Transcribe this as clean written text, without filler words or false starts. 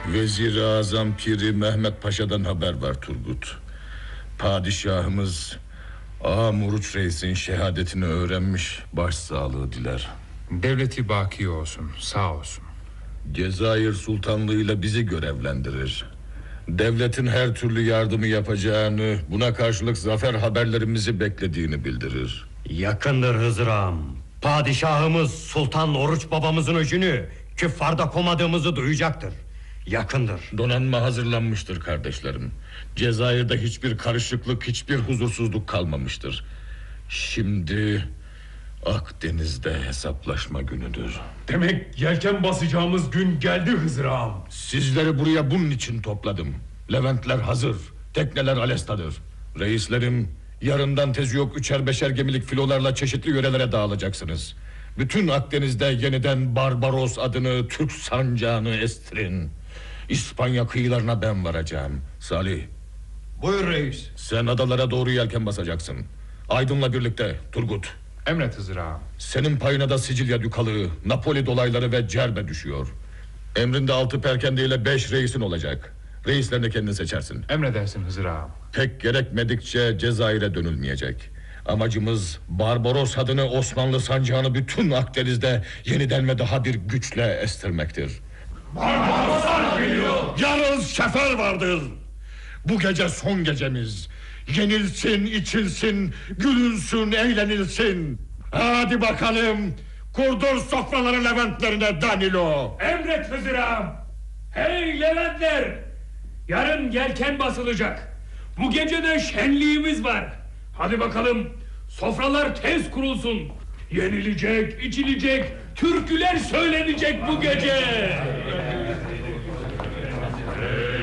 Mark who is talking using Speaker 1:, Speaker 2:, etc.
Speaker 1: Vezir-i Azam Piri Mehmet Paşa'dan haber var Turgut. Padişahımız Ağa Muruç Reis'in şehadetini öğrenmiş, başsağlığı diler.
Speaker 2: Devleti baki olsun, sağ olsun.
Speaker 1: Cezayir Sultanlığı'yla bizi görevlendirir. Devletin her türlü yardımı yapacağını, buna karşılık zafer haberlerimizi beklediğini bildirir.
Speaker 3: Yakındır Hızır Ağam. Padişahımız Sultan Oruç babamızın öcünü küffarda komadığımızı duyacaktır. Yakındır.
Speaker 1: Donanma hazırlanmıştır kardeşlerim. Cezayir'de hiçbir karışıklık, hiçbir huzursuzluk kalmamıştır. Şimdi Akdeniz'de hesaplaşma günüdür.
Speaker 4: Demek yelken basacağımız gün geldi Hızır Ağam.
Speaker 1: Sizleri buraya bunun için topladım. Leventler hazır, tekneler alestadır. Reislerim, yarından tezi yok 3'er 5'er gemilik filolarla çeşitli yörelere dağılacaksınız. Bütün Akdeniz'de yeniden Barbaros adını, Türk sancağını estirin. İspanya kıyılarına ben varacağım. Salih,
Speaker 3: Buyur reis.
Speaker 1: sen adalara doğru yelken basacaksın. Aydın'la birlikte Turgut.
Speaker 2: Emret Hızır Ağam.
Speaker 1: Senin payına da Sicilya dükalığı, Napoli dolayları ve Cerbe düşüyor. Emrinde 6 perkende ile 5 reisin olacak. Reislerini kendin seçersin.
Speaker 2: Emredersin Hızır Ağam.
Speaker 1: Pek gerekmedikçe Cezayir'e dönülmeyecek. Amacımız Barbaros adını, Osmanlı sancağını bütün Akdeniz'de yeniden ve daha bir güçle estirmektir.
Speaker 4: Barbaroslar geliyor.
Speaker 1: Yarın sefer vardır. Bu gece son gecemiz. Yenilsin, içilsin, gülünsün, eğlenilsin. Hadi bakalım. Kurdur sofraları Leventlerine Danilo.
Speaker 4: Emret Hızır Ağam. Hey Leventler! Yarın yelken basılacak. Bu gece de şenliğimiz var. Hadi bakalım, sofralar tez kurulsun. Yenilecek, içilecek, türküler söylenecek bu gece.